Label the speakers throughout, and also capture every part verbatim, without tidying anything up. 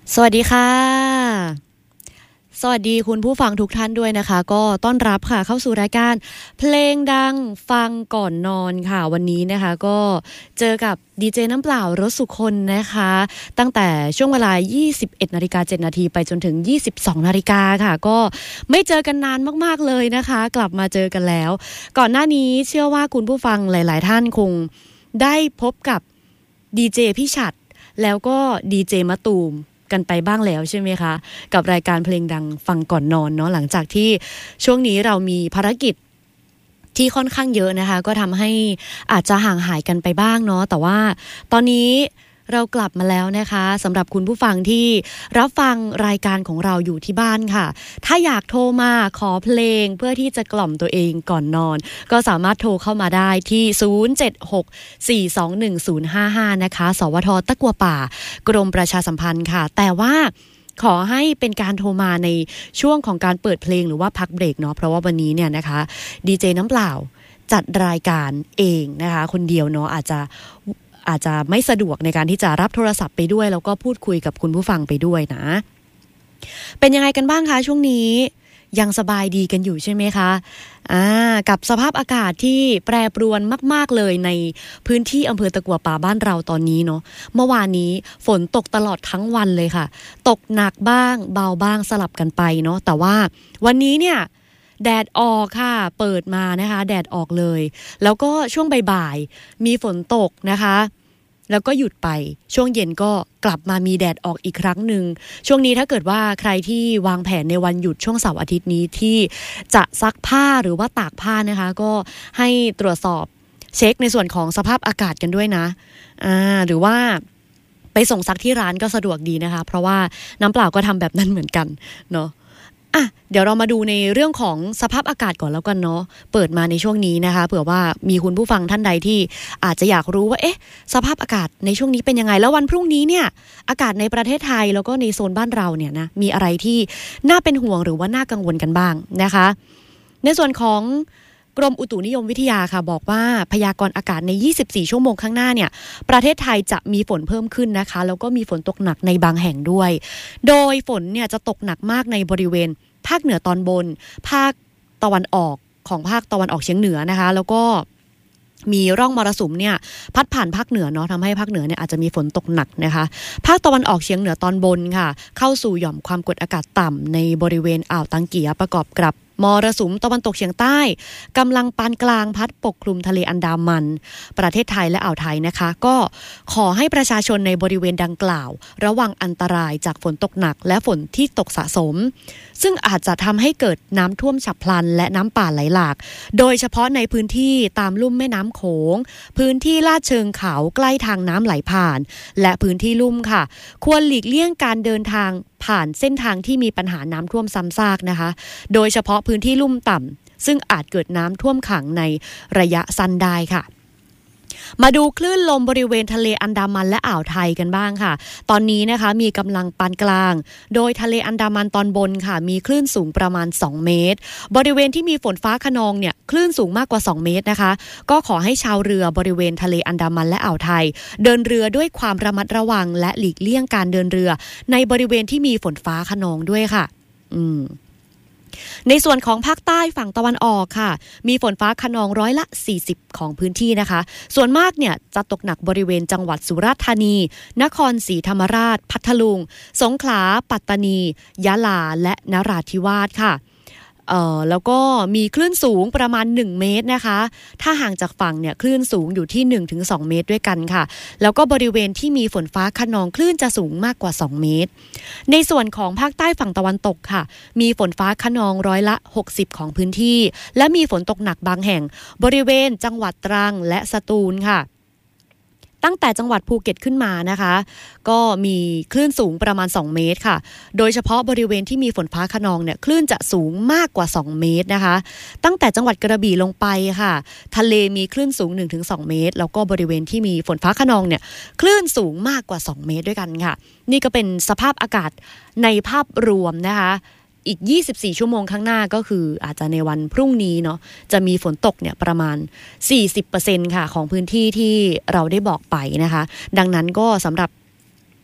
Speaker 1: สวัสดีค่ะสวัสดีคุณผู้ฟังทุกท่านด้วยนะคะก็ต้อนรับค่ะเข้าสู่รายการเพลงดังฟังก่อนนอนค่ะวันนี้นะคะก็เจอกับดีเจน้ำเปล่ารสสุคนนะคะตั้งแต่ช่วงเวลา ยี่สิบเอ็ดนาฬิกาเจ็ดนาทีไปจนถึง ยี่สิบสองนาฬิกาค่ะก็ไม่เจอกันนานมากๆเลยนะคะกลับมาเจอกันแล้วก่อนหน้านี้เชื่อว่าคุณผู้ฟังหลายๆท่านคงได้พบกับดีเจพี่ฉัตรแล้วก็ดีเจมะตูมกันไปบ้างแล้วใช่ไหมคะกับรายการเพลงดังฟังก่อนนอนเนาะหลังจากที่ช่วงนี้เรามีภารกิจที่ค่อนข้างเยอะนะคะก็ทำให้อาจจะห่างหายกันไปบ้างเนาะแต่ว่าตอนนี้เรากลับมาแล้วนะคะสำหรับคุณผู้ฟังที่รับฟังรายการของเราอยู่ที่บ้านค่ะถ้าอยากโทรมาขอเพลงเพื่อที่จะกล่อมตัวเองก่อนนอนก็สามารถโทรเข้ามาได้ที่ศูนย์ เจ็ด หก สี่ สอง หนึ่ง ศูนย์ ห้า ห้านะคะสวทตะกัวป่ากรมประชาสัมพันธ์ค่ะแต่ว่าขอให้เป็นการโทรมาในช่วงของการเปิดเพลงหรือว่าพักเบรกเนาะเพราะว่าวันนี้เนี่ยนะคะดีเจน้ำเปล่าจัดรายการเองนะคะคนเดียวเนาะอาจจะอาจจะไม่สะดวกในการที่จะรับโทรศัพท์ไปด้วยแล้วก็พูดคุยกับคุณผู้ฟังไปด้วยนะเป็นยังไงกันบ้างคะช่วงนี้ยังสบายดีกันอยู่ใช่ไหมคะอ่ากับสภาพอากาศที่แปรปรวนมากๆเลยในพื้นที่อำเภอตะกั่วป่าบ้านเราตอนนี้เนาะเมื่อวานนี้ฝนตกตลอดทั้งวันเลยค่ะตกหนักบ้างเบาบ้างสลับกันไปเนาะแต่ว่าวันนี้เนี่ยแดดออกค่ะเปิดมานะคะแดดออกเลยแล้วก็ช่วงบ่ายๆมีฝนตกนะคะแล้วก็หยุดไปช่วงเย็นก็กลับมามีแดดออกอีกครั้งหนึ่งช่วงนี้ถ้าเกิดว่าใครที่วางแผนในวันหยุดช่วงเสาร์อาทิตย์นี้ที่จะซักผ้าหรือว่าตากผ้านะคะก็ให้ตรวจสอบเช็คในส่วนของสภาพอากาศกันด้วยนะอ่าหรือว่าไปส่งซักที่ร้านก็สะดวกดีนะคะเพราะว่าน้ำเปล่าก็ทำแบบนั้นเหมือนกันเนาะอ่ะเดี๋ยวเรามาดูในเรื่องของสภาพอากาศก่อนแล้วกันเนาะเปิดมาในช่วงนี้นะคะเผื่อว่ามีคุณผู้ฟังท่านใดที่อาจจะอยากรู้ว่าเอ๊ะสภาพอากาศในช่วงนี้เป็นยังไงแล้ววันพรุ่งนี้เนี่ยอากาศในประเทศไทยแล้วก็ในโซนบ้านเราเนี่ยนะมีอะไรที่น่าเป็นห่วงหรือว่าน่ากังวลกันบ้างนะคะในส่วนของกรมอุตุนิยมวิทยาค่ะบอกว่าพยากรณ์อากาศในยี่สิบสี่ชั่วโมงข้างหน้าเนี่ยประเทศไทยจะมีฝนเพิ่มขึ้นนะคะแล้วก็มีฝนตกหนักในบางแห่งด้วยโดยฝนเนี่ยจะตกหนักมากในบริเวณภาคเหนือตอนบนภาคตะวันออกของภาคตะวันออกเฉียงเหนือนะคะแล้วก็มีร่องมรสุมเนี่ยพัดผ่านภาคเหนือเนาะทำให้ภาคเหนือเนี่ยอาจจะมีฝนตกหนักนะคะภาคตะวันออกเฉียงเหนือตอนบนค่ะเข้าสู่หย่อมความกดอากาศต่ำในบริเวณอ่าวตังเกียประกอบกับมรสุมตะวันตกเฉียงใต้กำลังปานกลางพัดปกคลุมทะเลอันดามันประเทศไทยและอ่าวไทยนะคะก็ขอให้ประชาชนในบริเวณดังกล่าวระวังอันตรายจากฝนตกหนักและฝนที่ตกสะสมซึ่งอาจจะทำให้เกิดน้ำท่วมฉับพลันและน้ำป่าไหลหลากโดยเฉพาะในพื้นที่ตามลุ่มแม่น้ำโขงพื้นที่ลาดเชิงเขาใกล้ทางน้ำไหลผ่านและพื้นที่ลุ่มค่ะควรหลีกเลี่ยงการเดินทางผ่านเส้นทางที่มีปัญหาน้ำท่วมซ้ำซากนะคะโดยเฉพาะพื้นที่ลุ่มต่ำซึ่งอาจเกิดน้ำท่วมขังในระยะสั้นได้ค่ะมาดูคลื่นลมบริเวณทะเลอันดามันและอ่าวไทยกันบ้างค่ะตอนนี้นะคะมีกำลังปานกลางโดยทะเลอันดามันตอนบนค่ะมีคลื่นสูงประมาณสองเมตรบริเวณที่มีฝนฟ้าคะนองเนี่ยคลื่นสูงมากกว่าสองเมตรนะคะก็ขอให้ชาวเรือบริเวณทะเลอันดามันและอ่าวไทยเดินเรือด้วยความระมัดระวังและหลีกเลี่ยงการเดินเรือในบริเวณที่มีฝนฟ้าคะนองด้วยค่ะอืมในส่วนของภาคใต้ฝั่งตะวันออกค่ะมีฝนฟ้าคะนองร้อยละสี่สิบของพื้นที่นะคะส่วนมากเนี่ยจะตกหนักบริเวณจังหวัดสุราษฎร์ธานีนครศรีธรรมราชพัทลุงสงขลาปัตตานียะลาและนราธิวาสค่ะเอ่อแล้วก็มีคลื่นสูงประมาณหนึ่งเมตรนะคะถ้าห่างจากฝั่งเนี่ยคลื่นสูงอยู่ที่ หนึ่งถึงสอง เมตรด้วยกันค่ะแล้วก็บริเวณที่มีฝนฟ้าคะนองคลื่นจะสูงมากกว่าสองเมตรในส่วนของภาคใต้ฝั่งตะวันตกค่ะมีฝนฟ้าคะนองร้อยละหกสิบของพื้นที่และมีฝนตกหนักบางแห่งบริเวณจังหวัดตรังและสตูลค่ะตั้งแต่จังหวัดภูเก็ตขึ้นมานะคะก็มีคลื่นสูงประมาณสองเมตรค่ะโดยเฉพาะบริเวณที่มีฝนฟ้าคะนองเนี่ยคลื่นจะสูงมากกว่าสองเมตรนะคะตั้งแต่จังหวัดกระบี่ลงไปค่ะทะเลมีคลื่นสูง หนึ่งถึงสอง เมตรแล้วก็บริเวณที่มีฝนฟ้าคะนองเนี่ยคลื่นสูงมากกว่าสองเมตรด้วยกันค่ะนี่ก็เป็นสภาพอากาศในภาพรวมนะคะอีกยี่สิบสี่ชั่วโมงข้างหน้าก็คืออาจจะในวันพรุ่งนี้เนาะจะมีฝนตกเนี่ยประมาณ สี่สิบเปอร์เซ็นต์ ค่ะของพื้นที่ที่เราได้บอกไปนะคะดังนั้นก็สำหรับ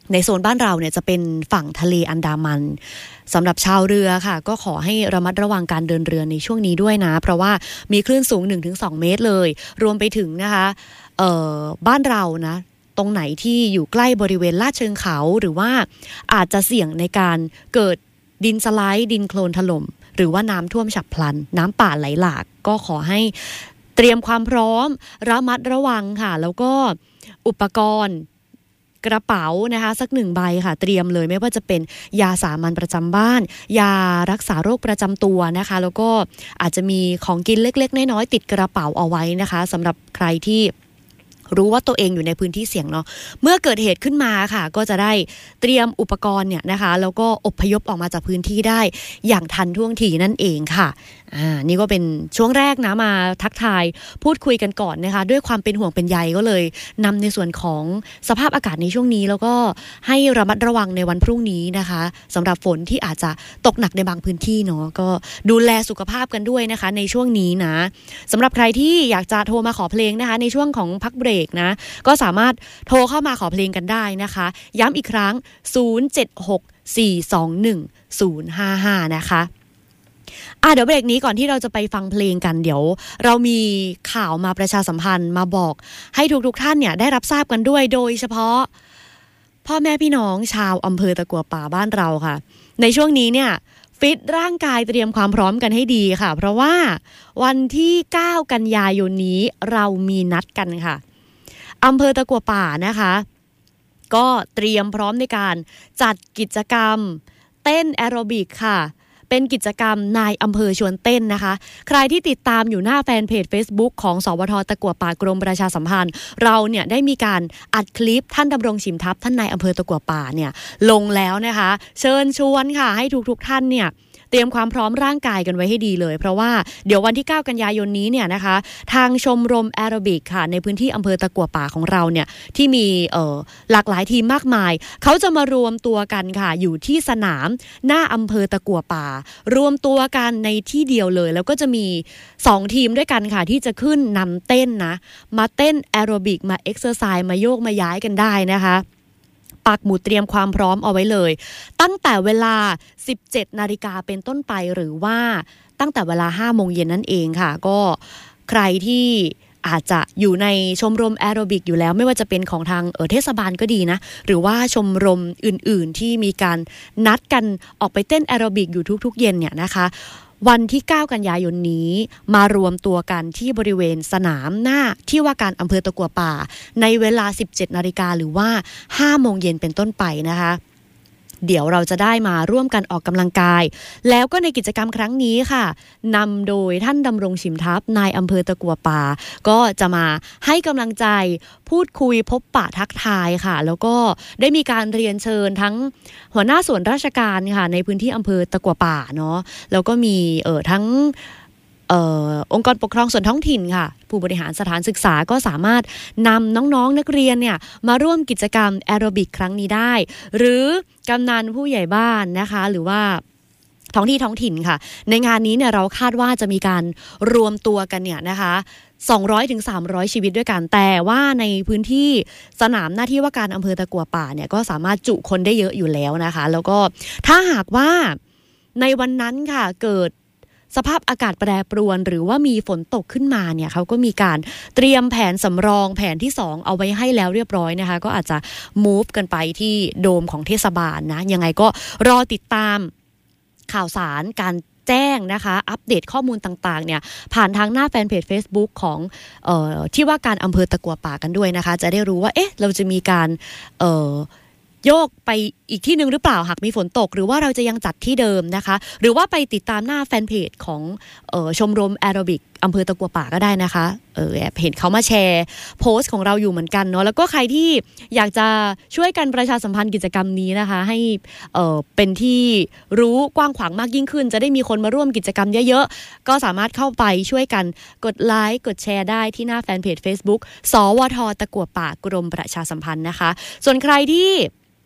Speaker 1: ในโซนบ้านเราเนี่ยจะเป็นฝั่งทะเลอันดามันสำหรับชาวเรือค่ะก็ขอให้ระมัดระวังการเดินเรือในช่วงนี้ด้วยนะเพราะว่ามีคลื่นสูง หนึ่งถึงสอง เมตรเลยรวมไปถึงนะคะเอ่อบ้านเรานะตรงไหนที่อยู่ใกล้บริเวณลาดเชิงเขาหรือว่าอาจจะเสี่ยงในการเกิดดินสไลด์ดินโคลนถล่มหรือว่าน้ำท่วมฉับพลันน้ำป่าไหลหลากก็ขอให้เตรียมความพร้อมระมัดระวังค่ะแล้วก็อุปกรณ์กระเป๋านะคะสักหนึ่งใบค่ะเตรียมเลยไม่ว่าจะเป็นยาสามัญประจำบ้านยารักษาโรคประจำตัวนะคะแล้วก็อาจจะมีของกินเล็กๆน้อยๆติดกระเป๋าเอาไว้นะคะสำหรับใครที่รู้ว่าตัวเองอยู่ในพื้นที่เสี่ยงเนาะเมื่อเกิดเหตุขึ้นมาค่ะก็จะได้เตรียมอุปกรณ์เนี่ยนะคะแล้วก็อพยพออกมาจากพื้นที่ได้อย่างทันท่วงทีนั่นเองค่ะอ่านี่ก็เป็นช่วงแรกนะมาทักทายพูดคุยกันก่อนนะคะด้วยความเป็นห่วงเป็นใยก็เลยนำในส่วนของสภาพอากาศในช่วงนี้แล้วก็ให้ระมัดระวังในวันพรุ่งนี้นะคะสำหรับฝนที่อาจจะตกหนักในบางพื้นที่เนาะก็ดูแลสุขภาพกันด้วยนะคะในช่วงนี้นะสำหรับใครที่อยากจะโทรมาขอเพลงนะคะในช่วงของพักเบรกนะก็สามารถโทรเข้ามาขอเพลงกันได้นะคะย้ำอีกครั้งศูนย์ เจ็ด หก สี่ สอง หนึ่ง ศูนย์ ห้า ห้านะคะอ่ะเดี๋ยวเบรกนี้ก่อนที่เราจะไปฟังเพลงกันเดี๋ยวเรามีข่าวมาประชาสัมพันธ์มาบอกให้ทุกๆท่านเนี่ยได้รับทราบกันด้วยโดยเฉพาะพ่อแม่พี่น้องชาวอำเภอตะกั่วป่าบ้านเราค่ะในช่วงนี้เนี่ยฟิตร่างกายเตรียมความพร้อมกันให้ดีค่ะเพราะว่าวันที่เก้ากันยายนนี้เรามีนัดกันค่ะอำเภอตะกั่วป่านะคะก็เตรียมพร้อมในการจัดกิจกรรมเต้นแอโรบิกค่ะเป็นกิจกรรมนายอำเภอชวนเต้นนะคะใครที่ติดตามอยู่หน้าแฟนเพจ Facebook ของสวท.ตะกั่วป่ากรมประชาสัมพันธ์เราเนี่ยได้มีการอัดคลิปท่านดำรงชิมทัพท่านนายอำเภอตะกั่วป่าเนี่ยลงแล้วนะคะเชิญชวนค่ะให้ทุกๆท่านเนี่ยเตรียมความพร้อมร่างกายกันไว้ให้ดีเลยเพราะว่าเดี๋ยววันที่เก้ากันยายนนี้เนี่ยนะคะทางชมรมแอโรบิกค่ะในพื้นที่อำเภอตะกั่วป่าของเราเนี่ยที่มีเอ่อหลากหลายทีมมากมายเขาจะมารวมตัวกันค่ะอยู่ที่สนามหน้าอำเภอตะกั่วป่ารวมตัวกันในที่เดียวเลยแล้วก็จะมีสองทีมด้วยกันค่ะที่จะขึ้นนำเต้นนะมาเต้นแอโรบิกมาเอ็กซ์เซอร์ไซส์มาโยกมาย้ายกันได้นะคะปักหมุดเตรียมความพร้อมเอาไว้เลยตั้งแต่เวลา สิบเจ็ดนาฬิกาเป็นต้นไปหรือว่าตั้งแต่เวลา ห้าโมงเย็นนั่นเองค่ะก็ใครที่อาจจะอยู่ในชมรมแอโรบิกอยู่แล้วไม่ว่าจะเป็นของทางเออเทศบาลก็ดีนะหรือว่าชมรมอื่นๆที่มีการนัดกันออกไปเต้นแอโรบิกอยู่ทุกๆเย็นเนี่ยนะคะวันที่เก้ากันยายนนี้มารวมตัวกันที่บริเวณสนามหน้าที่ว่าการอำเภอตะกั่วป่าในเวลา สิบเจ็ดนาฬิกาหรือว่า ห้าโมงเย็นเป็นต้นไปนะคะเดี๋ยวเราจะได้มาร่วมกันออกกำลังกายแล้วก็ในกิจกรรมครั้งนี้ค่ะนำโดยท่านดำรงชิมทัพนายอำเภอตะกั่วป่าก็จะมาให้กำลังใจพูดคุยพบปะทักทายค่ะแล้วก็ได้มีการเรียนเชิญทั้งหัวหน้าส่วนราชการค่ะในพื้นที่อำเภอตะกั่วป่าเนาะแล้วก็มีเอ่อทั้งเอ่อองค์กรปกครองส่วนท้องถิ่นค่ะผู้บริหารสถานศึกษาก็สามารถนำน้องๆ นักเรียนเนี่ยมาร่วมกิจกรรมแอโรบิกครั้งนี้ได้หรือกำนันผู้ใหญ่บ้านนะคะหรือว่าท้องที่ท้องถิ่นค่ะในงานนี้เนี่ยเราคาดว่าจะมีการรวมตัวกันเนี่ยนะคะสองร้อยถึงสามร้อยชีวิตด้วยกันแต่ว่าในพื้นที่สนามหน้าที่ว่าการอำเภอตะกั่วป่าเนี่ยก็สามารถจุคนได้เยอะอยู่แล้วนะคะแล้วก็ถ้าหากว่าในวันนั้นค่ะเกิดสภาพอากาศแปรปรวนหรือว่ามีฝนตกขึ้นมาเนี่ยเขาก็มีการเตรียมแผนสำรองแผนที่สองเอาไว้ให้แล้วเรียบร้อยนะคะก็อาจจะ move กันไปที่โดมของเทศบาลนะยังไงก็รอติดตามข่าวสารการแจ้งนะคะอัปเดตข้อมูลต่างๆเนี่ยผ่านทางหน้าแฟนเพจ Facebook ของเอ่อที่ว่าการอำเภอตะกั่วป่ากันด้วยนะคะจะได้รู้ว่าเอ๊ะเราจะมีการเอ่อโยกไปอีกที่นึงหรือเปล่าหากมีฝนตกหรือว่าเราจะยังจัดที่เดิมนะคะหรือว่าไปติดตามหน้าแฟนเพจของเอ่อชมรมแอโรบิกอำเภอตะกั่วป่าก็ได้นะคะเออแอบเห็นเขามาแชร์โพสต์ของเราอยู่เหมือนกันเนาะแล้วก็ใครที่อยากจะช่วยกันประชาสัมพันธ์กิจกรรมนี้นะคะให้เอ่อเป็นที่รู้กว้างขวางมากยิ่งขึ้นจะได้มีคนมาร่วมกิจกรรมเยอะๆก็สามารถเข้าไปช่วยกันกดไลค์กดแชร์ได้ที่หน้าแฟนเพจ Facebook สวท.ตะกั่วป่ากรมประชาสัมพันธ์นะคะส่วนใครที่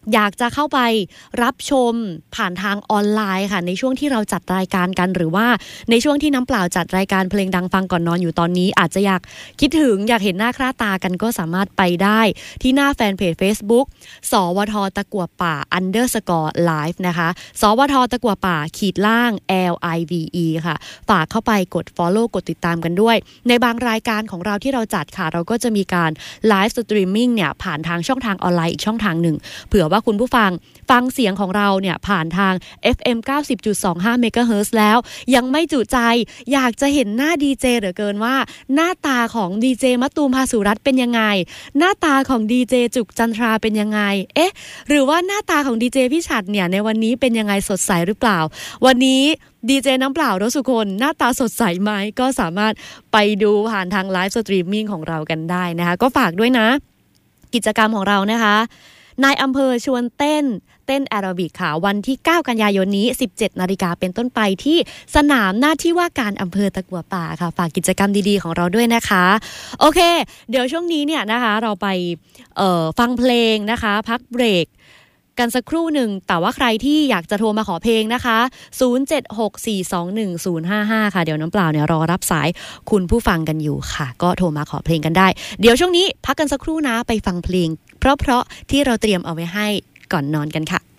Speaker 1: อยากจะเข้าไปรับชมผ่านทางออนไลน์ค่ะในช่วงที่เราจัดรายการกันหรือว่าในช่วงที่น้ำเปล่าจัดรายการเพลงดังฟังก่อนนอนอยู่ตอนนี้อาจจะอยากคิดถึงอยากเห็นหน้าค่าตากันก็สามารถไปได้ที่หน้าแฟนเพจ Facebook สวทตะกั่วป่า underscore live นะคะสวทตะกั่วป่าขีดล่าง L I V E ค่ะฝากเข้าไปกด follow กดติดตามกันด้วยในบางรายการของเราที่เราจัดค่ะเราก็จะมีการไลฟ์สตรีมมิ่งเนี่ยผ่านทางช่องทางออนไลน์อีกช่องทางหนึ่งเผื่อว่าคุณผู้ฟังฟังเสียงของเราเนี่ยผ่านทาง เอฟ เอ็ม เก้าสิบจุดสองห้า เมกะเฮิรตซ์ แล้วยังไม่จุใจอยากจะเห็นหน้าดีเจเหลือเกินว่าหน้าตาของดีเจมะตูมภาสุรัตน์เป็นยังไงหน้าตาของดีเจจุกจันทราเป็นยังไงเอ๊ะหรือว่าหน้าตาของดีเจพี่ฉัตรเนี่ยในวันนี้เป็นยังไงสดใสหรือเปล่าวันนี้ดีเจน้ำเปล่ารสสุคนหน้าตาสดใสไหมก็สามารถไปดูผ่านทางไลฟ์สตรีมมิ่งของเรากันได้นะคะก็ฝากด้วยนะกิจกรรมของเรานะคะนายอำเภอชวนเต้นเต้นแอโรบิกค่ะวันที่เก้ากันยายนนี้ สิบเจ็ดนาฬิกาเป็นต้นไปที่สนามหน้าที่ว่าการอำเภอตะกั่วป่าค่ะฝากกิจกรรมดีๆของเราด้วยนะคะโอเคเดี๋ยวช่วงนี้เนี่ยนะคะเราไปเอ่อฟังเพลงนะคะพักเบรกกันสักครู่หนึ่งแต่ว่าใครที่อยากจะโทรมาขอเพลงนะคะศูนย์ เจ็ด หก สี่ สอง หนึ่ง ศูนย์ ห้า ห้าค่ะเดี๋ยวน้ำเปล่าเนี่ยรอรับสายคุณผู้ฟังกันอยู่ค่ะก็โทรมาขอเพลงกันได้เดี๋ยวช่วงนี้พักกันสักครู่นะไปฟังเพลงเพราะๆที่เราเตรียมเอาไว้ให้ก่อนนอนกันค่ะ